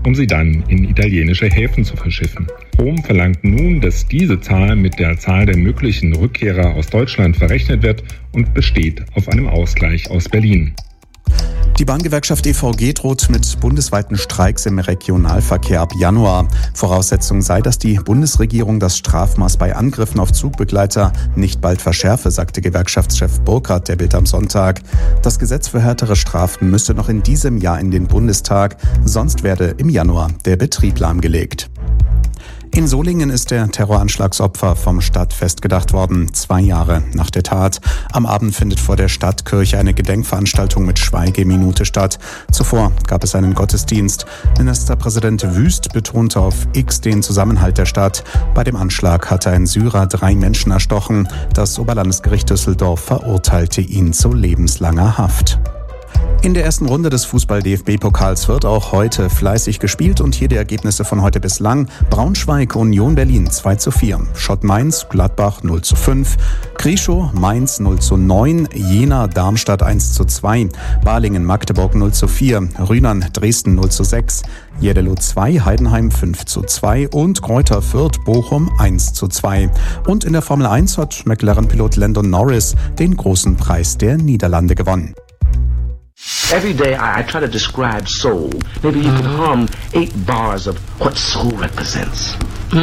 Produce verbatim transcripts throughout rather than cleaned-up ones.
um sie dann in italienische Häfen zu verschiffen. Rom verlangt nun, dass diese Zahl mit der Zahl der möglichen Rückkehrer aus Deutschland verrechnet wird und besteht auf einem Ausgleich aus Berlin. Die Bahngewerkschaft E V G droht mit bundesweiten Streiks im Regionalverkehr ab Januar. Voraussetzung sei, dass die Bundesregierung das Strafmaß bei Angriffen auf Zugbegleiter nicht bald verschärfe, sagte Gewerkschaftschef Burkhardt der Bild am Sonntag. Das Gesetz für härtere Strafen müsse noch in diesem Jahr in den Bundestag, sonst werde im Januar der Betrieb lahmgelegt. In Solingen ist der Terroranschlagsopfer vom Stadtfest gedacht worden, zwei Jahre nach der Tat. Am Abend findet vor der Stadtkirche eine Gedenkveranstaltung mit Schweigeminute statt. Zuvor gab es einen Gottesdienst. Ministerpräsident Wüst betonte auf X den Zusammenhalt der Stadt. Bei dem Anschlag hatte ein Syrer drei Menschen erstochen. Das Oberlandesgericht Düsseldorf verurteilte ihn zu lebenslanger Haft. In der ersten Runde des Fußball-D F B-Pokals wird auch heute fleißig gespielt und hier die Ergebnisse von heute bislang. Braunschweig, Union Berlin zwei zu vier, Schott Mainz, Gladbach null zu fünf, Krieschow, Mainz null zu neun, Jena, Darmstadt eins zu zwei, Balingen, Magdeburg null zu vier, Rhynern, Dresden null zu sechs, Jeddelo zwei, Heidenheim fünf zu zwei und Greuther Fürth, Bochum eins zu zwei. Und in der Formel eins hat McLaren-Pilot Lando Norris den großen Preis der Niederlande gewonnen. Every day I, I try to describe soul. Maybe you can hum eight bars of what soul represents.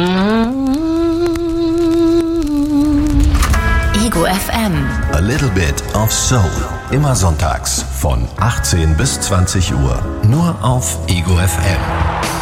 Ego F M. A little bit of soul. Immer sonntags von achtzehn bis zwanzig Uhr. Nur auf Ego F M.